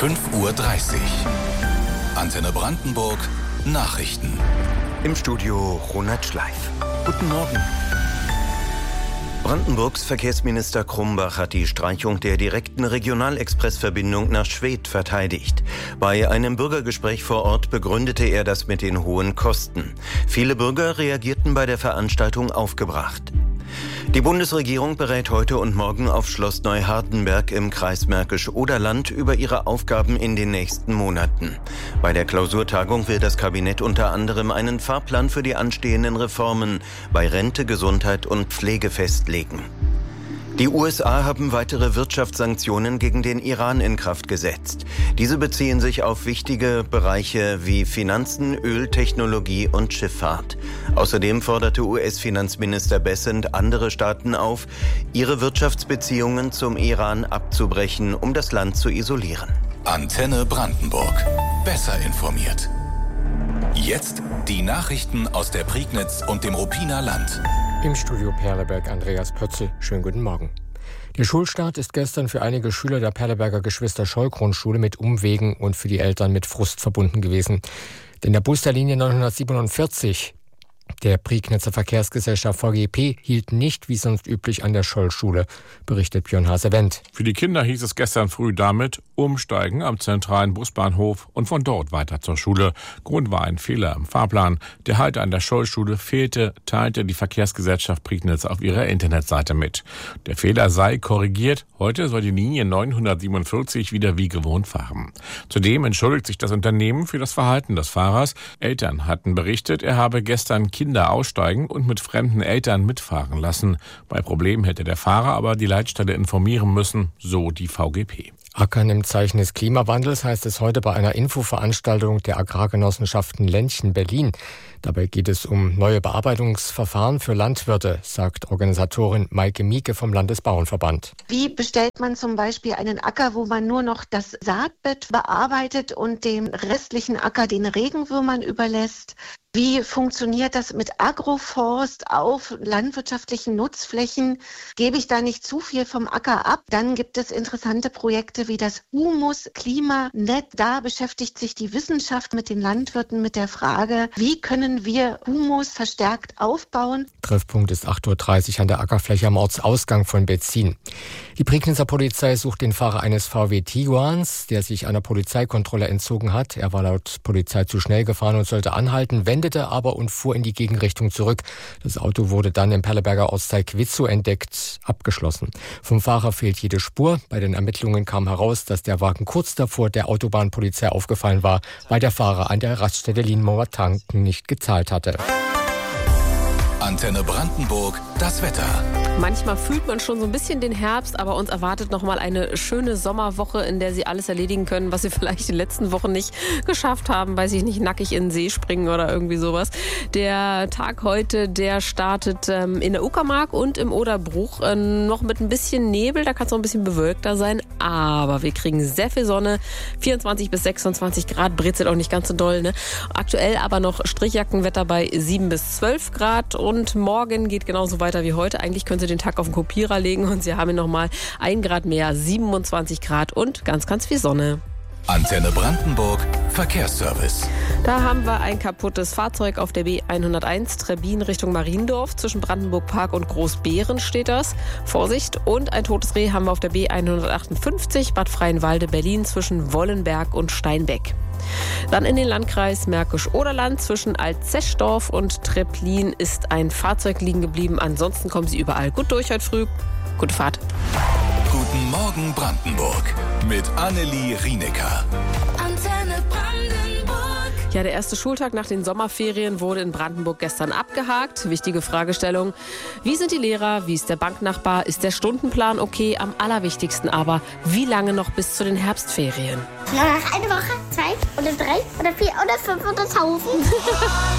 5:30 Uhr. Antenne Brandenburg Nachrichten. Im Studio Ronald Schleif. Guten Morgen. Brandenburgs Verkehrsminister Krumbach hat die Streichung der direkten Regionalexpressverbindung nach Schwedt verteidigt. Bei einem Bürgergespräch vor Ort begründete er das mit den hohen Kosten. Viele Bürger reagierten bei der Veranstaltung aufgebracht. Die Bundesregierung berät heute und morgen auf Schloss Neuhardenberg im Kreis Märkisch-Oderland über ihre Aufgaben in den nächsten Monaten. Bei der Klausurtagung will das Kabinett unter anderem einen Fahrplan für die anstehenden Reformen bei Rente, Gesundheit und Pflege festlegen. Die USA haben weitere Wirtschaftssanktionen gegen den Iran in Kraft gesetzt. Diese beziehen sich auf wichtige Bereiche wie Finanzen, Öl, Technologie und Schifffahrt. Außerdem forderte US-Finanzminister Bessent andere Staaten auf, ihre Wirtschaftsbeziehungen zum Iran abzubrechen, um das Land zu isolieren. Antenne Brandenburg. Besser informiert. Jetzt die Nachrichten aus der Prignitz und dem Ruppiner Land. Im Studio Perleberg Andreas Pötzel. Schönen guten Morgen. Der Schulstart ist gestern für einige Schüler der Perleberger Geschwister-Scholl-Grundschule mit Umwegen und für die Eltern mit Frust verbunden gewesen. Denn der Bus der Linie 947 der Prignitzer Verkehrsgesellschaft VGP hielt nicht wie sonst üblich an der Schollschule, berichtet Björn Hase-Wendt. Für die Kinder hieß es gestern früh damit umsteigen am zentralen Busbahnhof und von dort weiter zur Schule. Grund war ein Fehler im Fahrplan. Der Halt an der Schollschule fehlte, teilte die Verkehrsgesellschaft Prignitz auf ihrer Internetseite mit. Der Fehler sei korrigiert. Heute soll die Linie 947 wieder wie gewohnt fahren. Zudem entschuldigt sich das Unternehmen für das Verhalten des Fahrers. Eltern hatten berichtet, er habe gestern Kinder aussteigen und mit fremden Eltern mitfahren lassen. Bei Problemen hätte der Fahrer aber die Leitstelle informieren müssen, so die VGP. Ackern im Zeichen des Klimawandels heißt es heute bei einer Infoveranstaltung der Agrargenossenschaften Ländchen Berlin. Dabei geht es um neue Bearbeitungsverfahren für Landwirte, sagt Organisatorin Maike Mieke vom Landesbauernverband. Wie bestellt man zum Beispiel einen Acker, wo man nur noch das Saatbett bearbeitet und den restlichen Acker den Regenwürmern überlässt? Wie funktioniert das mit Agroforst auf landwirtschaftlichen Nutzflächen? Gebe ich da nicht zu viel vom Acker ab? Dann gibt es interessante Projekte wie das Humus-Klimanet. Da beschäftigt sich die Wissenschaft mit den Landwirten mit der Frage, wie können wir Humus verstärkt aufbauen? Treffpunkt ist 8:30 Uhr an der Ackerfläche am Ortsausgang von Betzin. Die Prignitzer Polizei sucht den Fahrer eines VW Tiguans, der sich einer Polizeikontrolle entzogen hat. Er war laut Polizei zu schnell gefahren und sollte anhalten, wendete aber und fuhr in die Gegenrichtung zurück. Das Auto wurde dann im Perleberger Ortsteil Quitzow entdeckt, abgeschlossen. Vom Fahrer fehlt jede Spur. Bei den Ermittlungen kam heraus, dass der Wagen kurz davor der Autobahnpolizei aufgefallen war, weil der Fahrer an der Raststätte Lienmauer Tanken nicht gezahlt hatte. Antenne Brandenburg, das Wetter. Manchmal fühlt man schon so ein bisschen den Herbst, aber uns erwartet noch mal eine schöne Sommerwoche, in der Sie alles erledigen können, was Sie vielleicht in den letzten Wochen nicht geschafft haben. Weiß ich nicht, nackig in den See springen oder irgendwie sowas. Der Tag heute, der startet in der Uckermark und im Oderbruch noch mit ein bisschen Nebel. Da kann es noch ein bisschen bewölkter sein, aber wir kriegen sehr viel Sonne. 24 bis 26 Grad, britzelt auch nicht ganz so doll, ne? Aktuell aber noch Strichjackenwetter bei 7 bis 12 Grad und morgen geht genauso weiter wie heute. Eigentlich können Sie den Tag auf den Kopierer legen und Sie haben nochmal 1 Grad mehr, 27 Grad und ganz, ganz viel Sonne. Antenne Brandenburg Verkehrsservice. Da haben wir ein kaputtes Fahrzeug auf der B101 Trebbin Richtung Mariendorf. Zwischen Brandenburg Park und Großbeeren steht das. Vorsicht. Und ein totes Reh haben wir auf der B158 Bad Freienwalde Berlin zwischen Wollenberg und Steinbeck. Dann in den Landkreis Märkisch-Oderland zwischen Altzeschdorf und Treplin ist ein Fahrzeug liegen geblieben. Ansonsten kommen Sie überall gut durch heute früh. Gute Fahrt. Guten Morgen Brandenburg mit Annelie Rienecker. Antenne Brandenburg. Ja, der erste Schultag nach den Sommerferien wurde in Brandenburg gestern abgehakt. Wichtige Fragestellung. Wie sind die Lehrer? Wie ist der Banknachbar? Ist der Stundenplan okay? Am allerwichtigsten aber, wie lange noch bis zu den Herbstferien? Nur noch eine Woche, 2 oder 3 oder 4 oder 5 oder 1000.